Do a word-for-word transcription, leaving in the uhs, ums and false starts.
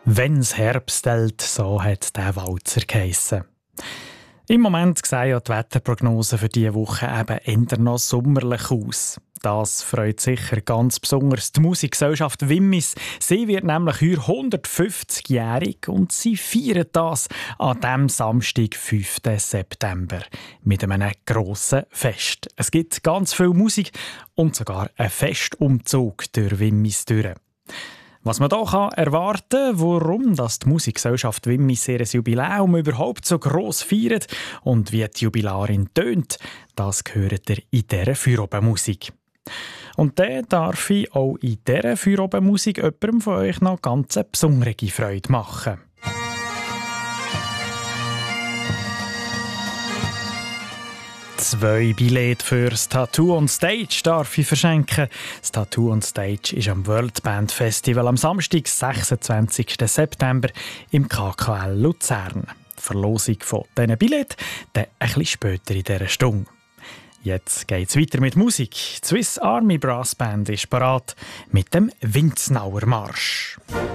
«Wenn's Herbst hält», so hat der Walzer geheissen. Im Moment sehen ja die Wetterprognosen für diese Woche eben eher noch sommerlich aus. Das freut sicher ganz besonders die Musikgesellschaft Wimmis. Sie wird nämlich heuer hundertfünfzigjährig und sie feiert das an diesem Samstag, fünften September, mit einem grossen Fest. Es gibt ganz viel Musik und sogar einen Festumzug durch Wimmis durch. Was man hier erwarten kann, warum das die Musikgesellschaft Wimmis ihr Jubiläum überhaupt so gross feiert und wie die Jubilarin tönt, das hört ihr in dieser Feierabendmusik. Und dann darf ich auch in dieser Feierabendmusik jemandem von euch noch ganz eine besondere Freude machen. Zwei Billette für das Tattoo on Stage darf ich verschenken. Das Tattoo on Stage ist am World Band Festival am Samstag, sechsundzwanzigsten September im K K L Luzern. Die Verlosung von diesen Billetten dann ein bisschen später in dieser Stunde. Jetzt geht's weiter mit Musik. Die Swiss Army Brass Band ist bereit mit dem Winznauer Marsch.